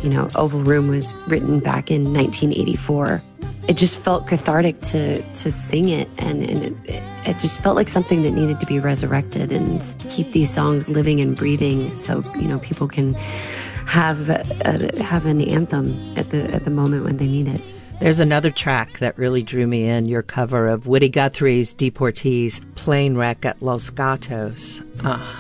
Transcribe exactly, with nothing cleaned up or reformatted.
you know, Oval Room was written back in nineteen eighty-four. It just felt cathartic to to sing it, and, and it, it just felt like something that needed to be resurrected and keep these songs living and breathing, so you know people can have a, have an anthem at the at the moment when they need it. There's another track that really drew me in, your cover of Woody Guthrie's Deportees' Plane Wreck at Los Gatos. Uh,